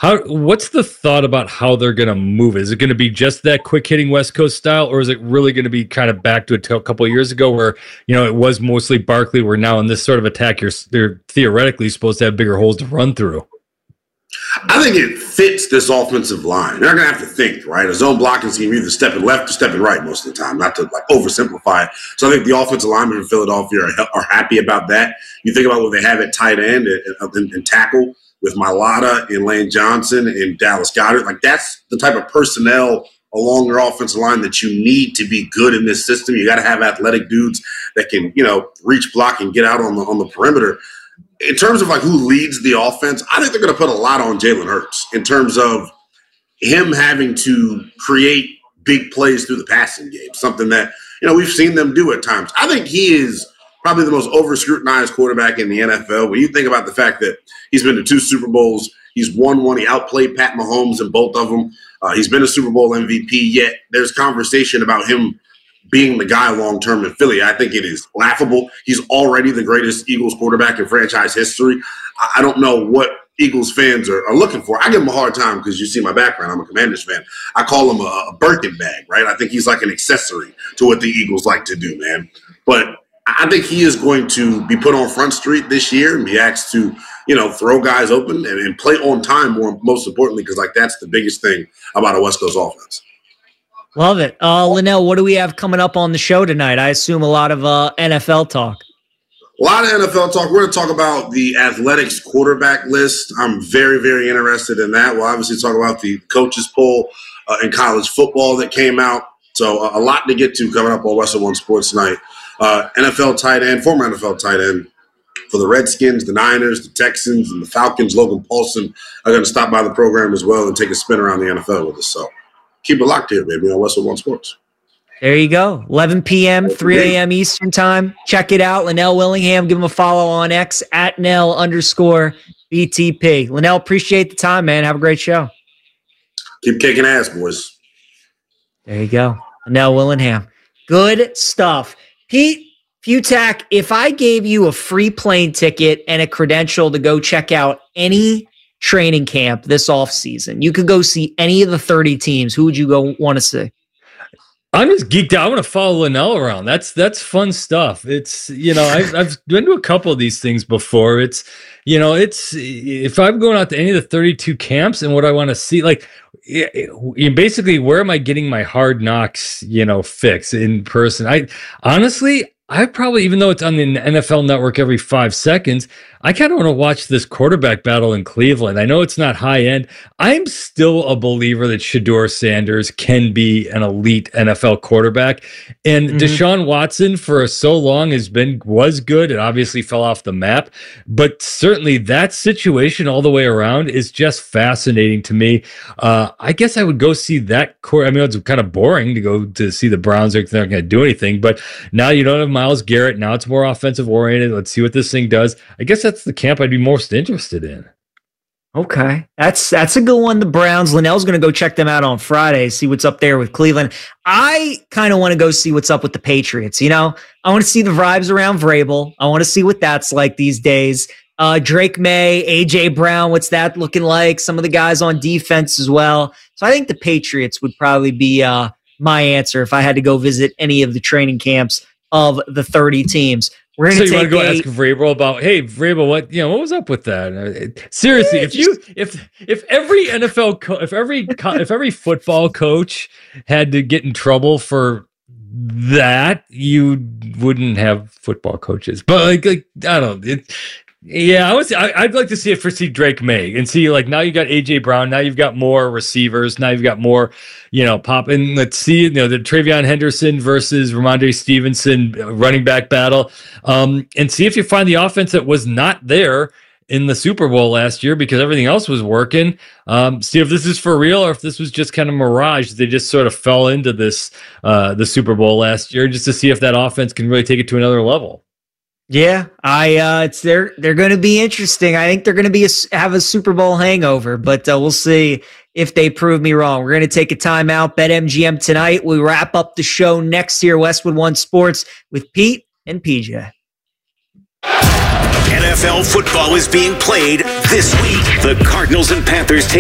What's the thought about how they're going to move? Is it going to be just that quick hitting West Coast style, or is it really going to be kind of back to a couple of years ago where, it was mostly Barkley, where now in this sort of attack, they're theoretically supposed to have bigger holes to run through? I think it fits this offensive line. They're not going to have to think, right? A zone blocking scheme, either stepping left or stepping right most of the time, not to oversimplify it. So I think the offensive linemen in Philadelphia are happy about that. You think about what they have at tight end and tackle with Mailata and Lane Johnson and Dallas Goedert. That's the type of personnel along your offensive line that you need to be good in this system. You got to have athletic dudes that can, reach, block, and get out on the perimeter. In terms of who leads the offense, I think they're going to put a lot on Jalen Hurts in terms of him having to create big plays through the passing game, something that, we've seen them do at times. I think he is probably the most over-scrutinized quarterback in the NFL. When you think about the fact that he's been to 2 Super Bowls, he's won one, he outplayed Pat Mahomes in both of them. He's been a Super Bowl MVP, yet there's conversation about him being the guy long-term in Philly. I think it is laughable. He's already the greatest Eagles quarterback in franchise history. I don't know what Eagles fans are looking for. I give him a hard time because you see my background. I'm a Commanders fan. I call him a Birkin bag, right? I think he's like an accessory to what the Eagles like to do, man. But I think he is going to be put on Front Street this year and be asked to, throw guys open and play on time, most importantly, because that's the biggest thing about a West Coast offense. Love it. Linnell, what do we have coming up on the show tonight? I assume a lot of NFL talk. A lot of NFL talk. We're going to talk about the Athletics quarterback list. I'm very, very interested in that. We'll obviously talk about the coaches poll in college football that came out. So a lot to get to coming up on Western One Sports tonight. NFL tight end, former NFL tight end for the Redskins, the Niners, the Texans, and the Falcons. Logan Paulson are going to stop by the program as well and take a spin around the NFL with us. So keep it locked here, baby, on Western One Sports. There you go. 11 p.m., 3 a.m. Eastern time. Check it out. Linnell Willingham. Give him a follow on X at Nell_BTP. Linnell, appreciate the time, man. Have a great show. Keep kicking ass, boys. There you go. Linnell Willingham. Good stuff. Pete Fiutak, if I gave you a free plane ticket and a credential to go check out any training camp this offseason, you could go see any of the 30 teams, who would you go want to see? I'm just geeked out. I want to follow Linnell around. That's fun stuff. It's, I've been to a couple of these things before. It's, if I'm going out to any of the 32 camps and what I want to see, basically, where am I getting my Hard Knocks, fix in person? I probably, even though it's on the NFL Network every 5 seconds, I kind of want to watch this quarterback battle in Cleveland. I know it's not high end. I'm still a believer that Shedeur Sanders can be an elite NFL quarterback. And Deshaun Watson for so long was good. It obviously fell off the map. But certainly that situation all the way around is just fascinating to me. I guess I would go see that. It's kind of boring to go to see the Browns. They're not going to do anything. But now you don't have Myles Garrett. Now it's more offensive oriented. Let's see what this thing does. I guess that's the camp I'd be most interested in. Okay. That's a good one. The Browns. Linnell's going to go check them out on Friday, see what's up there with Cleveland. I kind of want to go see what's up with the Patriots. I want to see the vibes around Vrabel. I want to see what that's like these days. Drake May, A.J. Brown, what's that looking like? Some of the guys on defense as well. So I think the Patriots would probably be my answer if I had to go visit any of the training camps of the 30 teams. We're going to want to go ask Vrabel about, hey, Vrabel, what was up with that? Seriously, if every NFL if every football coach had to get in trouble for that, you wouldn't have football coaches. But I don't know. I'd like to see it for Drake May and see now you got AJ Brown, now you've got more receivers, now you've got more, pop. And let's see, the Travion Henderson versus Ramondre Stevenson running back battle, and see if you find the offense that was not there in the Super Bowl last year because everything else was working. See if this is for real or if this was just kind of mirage. They just sort of fell into this the Super Bowl last year just to see if that offense can really take it to another level. Yeah, they're going to be interesting. I think they're going to have a Super Bowl hangover, but we'll see if they prove me wrong. We're going to take a timeout. BetMGM tonight. We wrap up the show next year. Westwood One Sports with Pete and PJ. NFL football is being played this week. The Cardinals and Panthers take